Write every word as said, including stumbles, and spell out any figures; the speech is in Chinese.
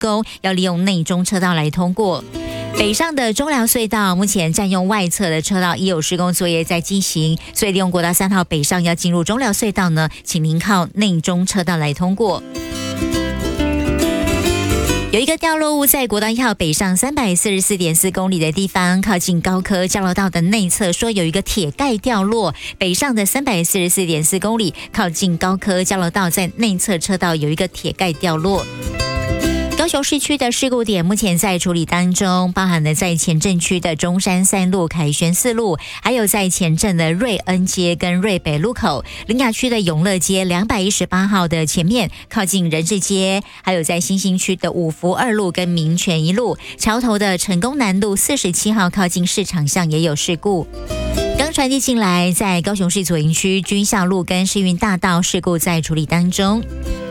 工，要利用内中车道来通过。北上的中寮隧道目前占用外侧的车道，已有施工作业在进行，所以利用国道三号北上要进入中寮隧道呢，请您靠内中车道来通过。有一个掉落物在国道一号北上三百四十四点四公里的地方，靠近高科交流道的内侧，说有一个铁盖掉落。北上的三百四十四点四公里，靠近高科交流道在内侧车道有一个铁盖掉落。高雄市区的事故点目前在处理当中，包含了在前镇区的中山三路、凯旋四路，还有在前镇的瑞恩街跟瑞北路口，苓雅区的永乐街两百一十八号的前面靠近仁智街，还有在新兴区的五福二路跟民权一路，桥头的成功南路四十七号靠近市场巷也有事故。刚传递进来，在高雄市左营区军校路跟世运大道事故在处理当中。